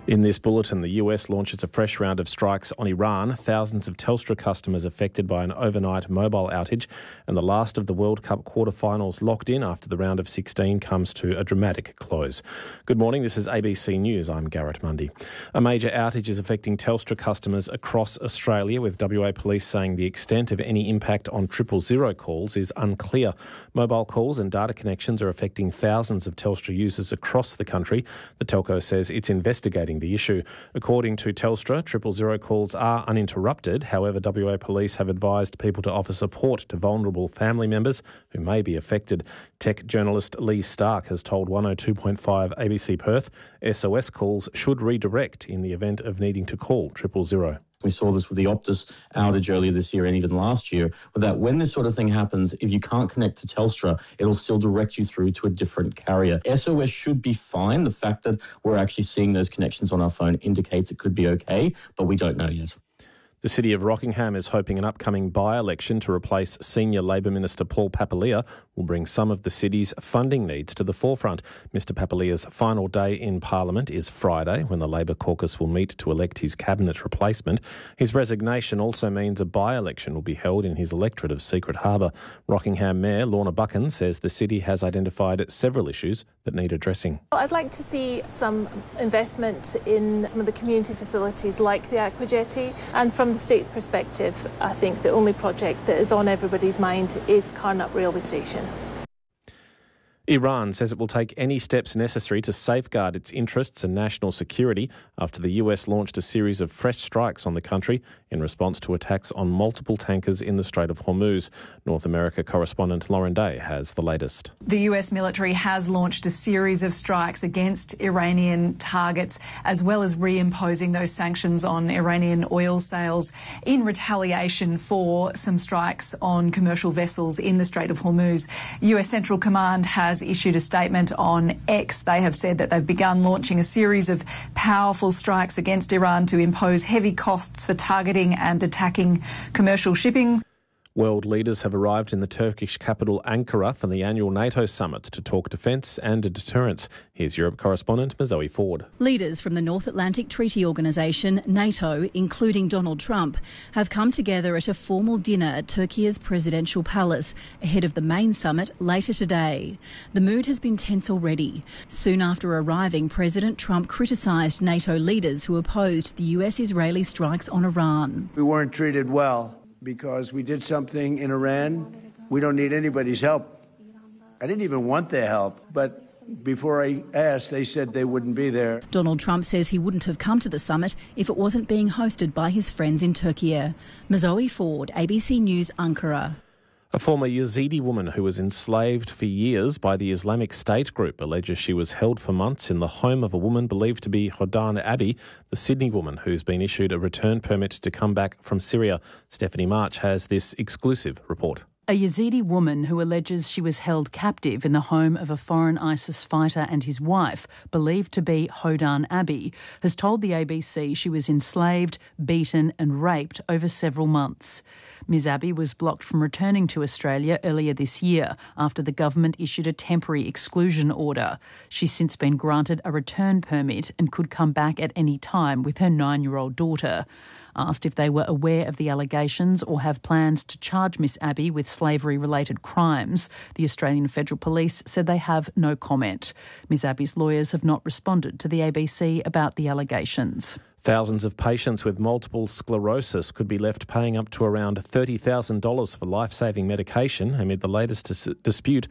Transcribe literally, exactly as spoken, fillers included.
In this bulletin, the U S launches a fresh round of strikes on Iran, thousands of Telstra customers affected by an overnight mobile outage, and the last of the World Cup quarter-finals locked in after the round of sixteen comes to a dramatic close. Good morning, this is A B C News. I'm Garrett Mundy. A major outage is affecting Telstra customers across Australia, with W A Police saying the extent of any impact on triple zero calls is unclear. Mobile calls and data connections are affecting thousands of Telstra users across the country. The telco says it's investigating the issue. According to Telstra, triple zero calls are uninterrupted. However, W A Police have advised people to offer support to vulnerable family members who may be affected. Tech journalist Lee Stark has told one oh two point five A B C Perth S O S calls should redirect in the event of needing to call triple zero. We saw this with the Optus outage earlier this year and even last year, with that when this sort of thing happens, if you can't connect to Telstra, it'll still direct you through to a different carrier. S O S should be fine. The fact that we're actually seeing those connections on our phone indicates it could be okay, but we don't know yet. The City of Rockingham is hoping an upcoming by-election to replace Senior Labor Minister Paul Papalia will bring some of the city's funding needs to the forefront. Mr Papalia's final day in Parliament is Friday, when the Labor caucus will meet to elect his cabinet replacement. His resignation also means a by-election will be held in his electorate of Secret Harbour. Rockingham Mayor Lorna Buchan says the city has identified several issues that need addressing. Well, I'd like to see some investment in some of the community facilities like the Aqua Jetty, and from From the state's perspective, I think the only project that is on everybody's mind is Carnup Railway Station. Iran says it will take any steps necessary to safeguard its interests and national security after the U S launched a series of fresh strikes on the country in response to attacks on multiple tankers in the Strait of Hormuz. North America correspondent Lauren Day has the latest. The U S military has launched a series of strikes against Iranian targets, as well as reimposing those sanctions on Iranian oil sales in retaliation for some strikes on commercial vessels in the Strait of Hormuz. U S Central Command has issued a statement on X. They have said that they've begun launching a series of powerful strikes against Iran to impose heavy costs for targeting and attacking commercial shipping. World leaders have arrived in the Turkish capital Ankara for the annual NATO summit to talk defence and deterrence. Here's Europe correspondent Zoe Ford. Leaders from the North Atlantic Treaty Organisation, NATO, including Donald Trump, have come together at a formal dinner at Turkey's presidential palace ahead of the main summit later today. The mood has been tense already. Soon after arriving, President Trump criticised NATO leaders who opposed the U S-Israeli strikes on Iran. We weren't treated well because we did something in Iran. We don't need anybody's help. I didn't even want their help, but before I asked, they said they wouldn't be there. Donald Trump says he wouldn't have come to the summit if it wasn't being hosted by his friends in Turkey. Zoe Ford, A B C News, Ankara. A former Yazidi woman who was enslaved for years by the Islamic State group alleges she was held for months in the home of a woman believed to be Hodan Abi, the Sydney woman who's been issued a return permit to come back from Syria. Stephanie March has this exclusive report. A Yazidi woman who alleges she was held captive in the home of a foreign ISIS fighter and his wife, believed to be Hodan Abi, has told the A B C she was enslaved, beaten and raped over several months. Miz Abi was blocked from returning to Australia earlier this year after the government issued a temporary exclusion order. She's since been granted a return permit and could come back at any time with her nine-year-old daughter. Asked if they were aware of the allegations or have plans to charge Miss Abi with slavery-related crimes, the Australian Federal Police said they have no comment. Miss Abi's lawyers have not responded to the A B C about the allegations. Thousands of patients with multiple sclerosis could be left paying up to around thirty thousand dollars for life-saving medication amid the latest dis- dispute